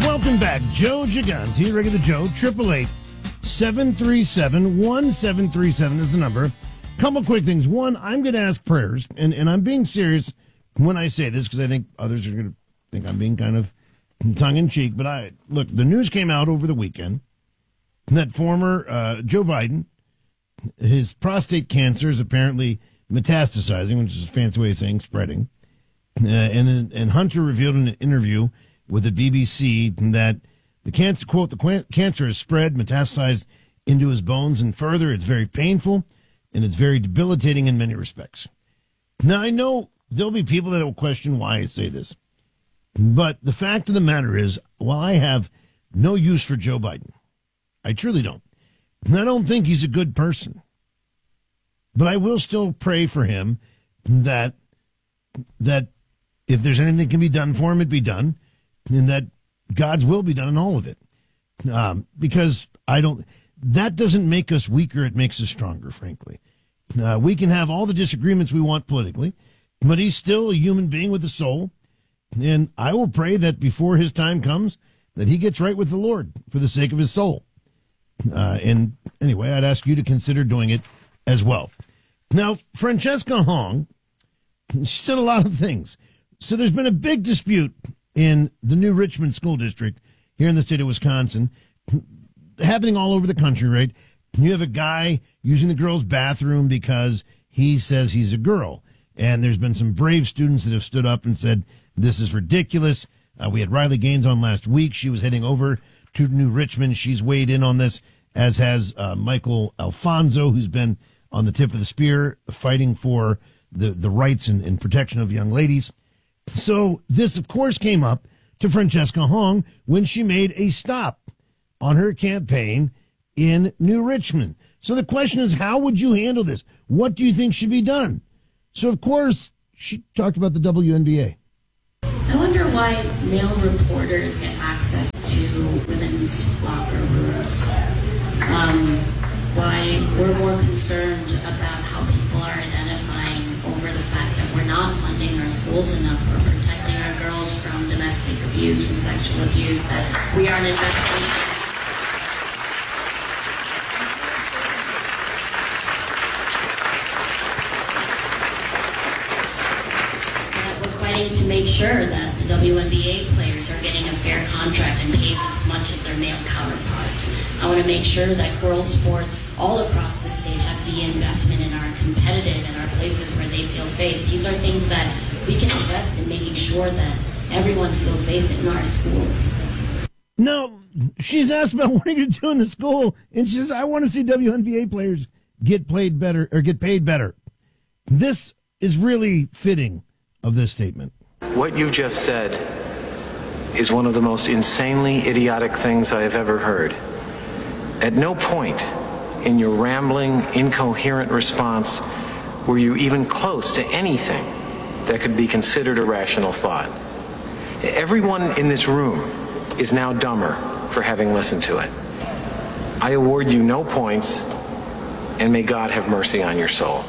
Welcome back. Joe Gigante, regular Joe, 888-737-1737 is the number. Couple quick things. One, I'm going to ask prayers, and I'm being serious when I say this because I think others are going to think I'm being kind of tongue-in-cheek. But look, the news came out over the weekend that former Joe Biden, his prostate cancer is apparently metastasizing, which is a fancy way of saying spreading. And Hunter revealed in an interview with the BBC that the cancer, quote, the cancer has spread, metastasized into his bones, and further, it's very painful, and it's very debilitating in many respects. Now, I know there'll be people that will question why I say this, but the fact of the matter is, while I have no use for Joe Biden, I truly don't. And I don't think he's a good person. But I will still pray for him that if there's anything that can be done for him, it be done, and that God's will be done in all of it. Because that doesn't make us weaker, it makes us stronger, frankly. We can have all the disagreements we want politically, but he's still a human being with a soul, and I will pray that before his time comes, that he gets right with the Lord for the sake of his soul. And anyway, I'd ask you to consider doing it as well. Now, Francesca Hong, she said a lot of things. So there's been a big dispute in the New Richmond School District here in the state of Wisconsin, happening all over the country, right? You have a guy using the girls' bathroom because he says he's a girl. And there's been some brave students that have stood up and said, this is ridiculous. We had Riley Gaines on last week. She was heading over to New Richmond. She's weighed in on this, as has Michael Alfonso, who's been on the tip of the spear fighting for the rights and protection of young ladies. So this, of course, came up to Francesca Hong when she made a stop on her campaign in New Richmond. So the question is, how would you handle this? What do you think should be done? So, of course, she talked about the WNBA. I wonder why male reporters get access to women's locker rooms. Why we're more concerned about how people are identifying over the fact that we're not funding our schools enough or protecting our girls from domestic abuse, from sexual abuse, that we aren't investing. To make sure that the WNBA players are getting a fair contract and paid as much as their male counterparts. I want to make sure that girls' sports all across the state have the investment and are competitive and are places where they feel safe. These are things that we can invest in making sure that everyone feels safe in our schools. No, she's asked about what are you going to do in the school, and she says, I want to see WNBA players get paid better. This is really fitting of this statement. What you just said is one of the most insanely idiotic things I have ever heard. At no point in your rambling, incoherent response were you even close to anything that could be considered a rational thought. Everyone in this room is now dumber for having listened to it. I award you no points, and may God have mercy on your soul.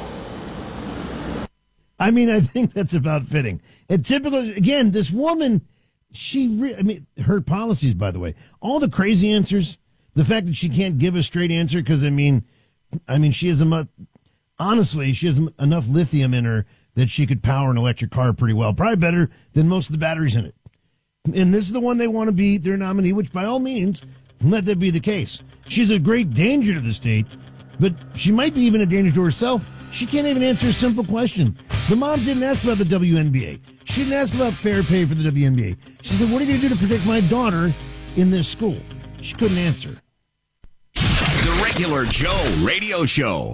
I mean, I think that's about fitting. And typically, again, this woman, her policies, by the way, all the crazy answers, the fact that she can't give a straight answer because, she has honestly, she has enough lithium in her that she could power an electric car pretty well, probably better than most of the batteries in it. And this is the one they want to be their nominee, which by all means, let that be the case. She's a great danger to the state, but she might be even a danger to herself. She can't even answer a simple question. The mom didn't ask about the WNBA. She didn't ask about fair pay for the WNBA. She said, what are you going to do to protect my daughter in this school? She couldn't answer. The Regular Joe Radio Show.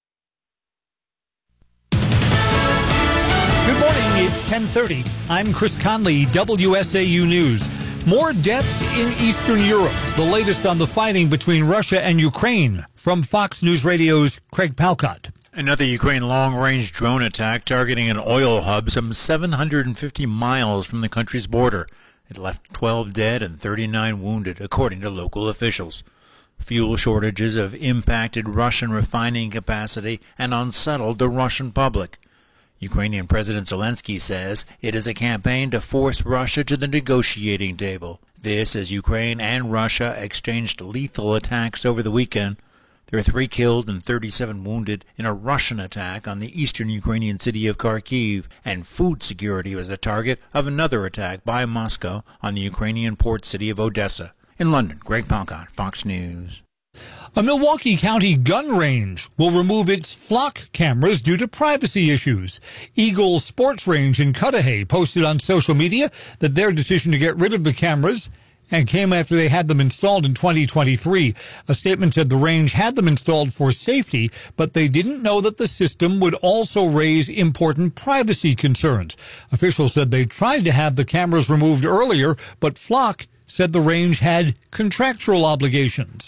Good morning. It's 10:30. I'm Chris Conley, WSAU News. More deaths in Eastern Europe. The latest on the fighting between Russia and Ukraine. From Fox News Radio's Craig Palcott. Another Ukraine long-range drone attack targeting an oil hub some 750 miles from the country's border. It left 12 dead and 39 wounded, according to local officials. Fuel shortages have impacted Russian refining capacity and unsettled the Russian public. Ukrainian President Zelensky says it is a campaign to force Russia to the negotiating table. This as Ukraine and Russia exchanged lethal attacks over the weekend. There are 3 killed and 37 wounded in a Russian attack on the eastern Ukrainian city of Kharkiv, and food security was the target of another attack by Moscow on the Ukrainian port city of Odessa. In London, Greg Palcott, Fox News. A Milwaukee County gun range will remove its flock cameras due to privacy issues. Eagle Sports Range in Cudahy posted on social media that their decision to get rid of the cameras and came after they had them installed in 2023. A statement said the range had them installed for safety, but they didn't know that the system would also raise important privacy concerns. Officials said they tried to have the cameras removed earlier, but Flock said the range had contractual obligations.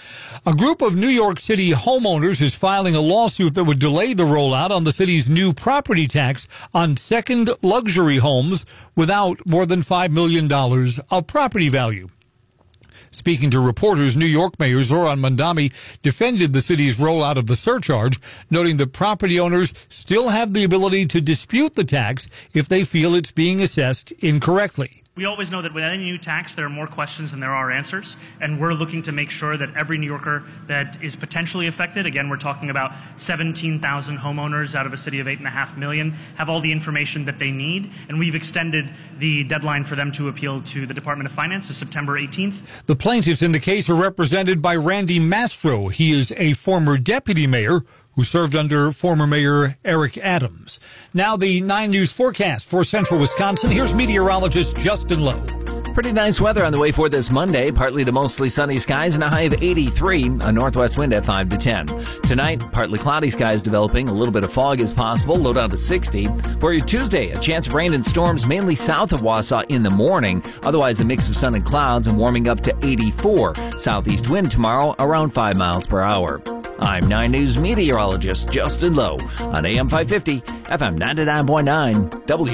A group of New York City homeowners is filing a lawsuit that would delay the rollout on the city's new property tax on second luxury homes without more than $5 million of property value. Speaking to reporters, New York Mayor Zoran Mandami defended the city's rollout of the surcharge, noting that property owners still have the ability to dispute the tax if they feel it's being assessed incorrectly. We always know that with any new tax, there are more questions than there are answers, and we're looking to make sure that every New Yorker that is potentially affected, again, we're talking about 17,000 homeowners out of a city of 8.5 million, have all the information that they need, and we've extended the deadline for them to appeal to the Department of Finance to September 18th. The plaintiffs in the case are represented by Randy Mastro. He is a former deputy mayor who served under former Mayor Eric Adams. Now the 9 News forecast for central Wisconsin. Here's meteorologist Justin Lowe. Pretty nice weather on the way for this Monday. Partly to mostly sunny skies and a high of 83. A northwest wind at 5 to 10. Tonight, partly cloudy skies developing. A little bit of fog is possible. Low down to 60. For your Tuesday, a chance of rain and storms mainly south of Wausau in the morning. Otherwise, a mix of sun and clouds and warming up to 84. Southeast wind tomorrow around 5 miles per hour. I'm 9 News meteorologist Justin Lowe on AM 550, FM 99.9,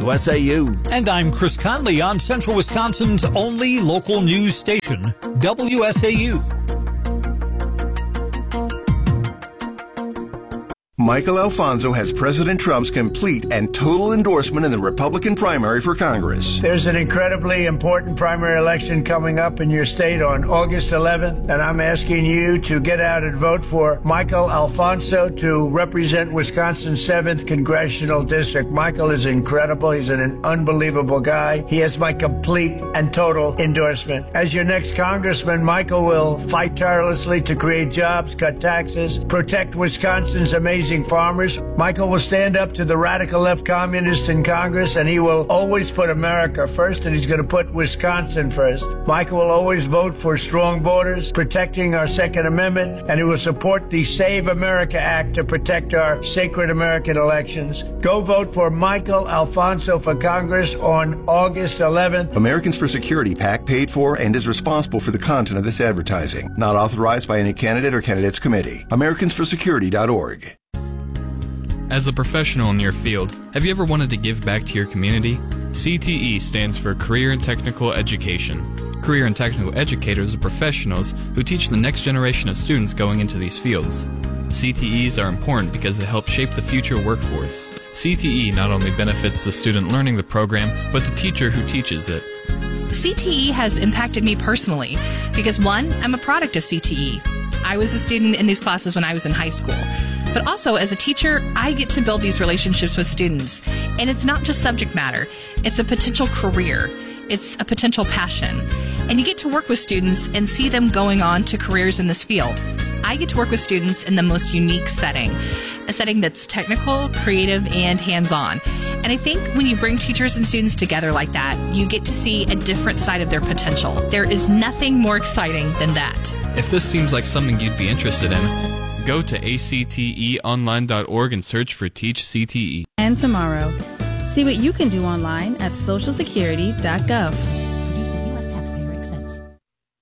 WSAU. And I'm Chris Conley on Central Wisconsin's only local news station, WSAU. Michael Alfonso has President Trump's complete and total endorsement in the Republican primary for Congress. There's an incredibly important primary election coming up in your state on August 11th, and I'm asking you to get out and vote for Michael Alfonso to represent Wisconsin's 7th Congressional District. Michael is incredible. He's an unbelievable guy. He has my complete and total endorsement. As your next congressman, Michael will fight tirelessly to create jobs, cut taxes, protect Wisconsin's amazing farmers. Michael will stand up to the radical left communists in Congress, and he will always put America first, and he's going to put Wisconsin first. Michael will always vote for strong borders, protecting our Second Amendment, and he will support the Save America Act to protect our sacred American elections. Go vote for Michael Alfonso for Congress on August 11th. Americans for Security PAC paid for and is responsible for the content of this advertising. Not authorized by any candidate or candidates committee. AmericansForSecurity.org. As a professional in your field, have you ever wanted to give back to your community? CTE stands for Career and Technical Education. Career and Technical Educators are professionals who teach the next generation of students going into these fields. CTEs are important because they help shape the future workforce. CTE not only benefits the student learning the program, but the teacher who teaches it. CTE has impacted me personally because, one, I'm a product of CTE. I was a student in these classes when I was in high school. But also, as a teacher, I get to build these relationships with students. And it's not just subject matter. It's a potential career. It's a potential passion. And you get to work with students and see them going on to careers in this field. I get to work with students in the most unique setting, a setting that's technical, creative, and hands-on. And I think when you bring teachers and students together like that, you get to see a different side of their potential. There is nothing more exciting than that. If this seems like something you'd be interested in, go to acteonline.org and search for Teach CTE. And tomorrow, see what you can do online at socialsecurity.gov.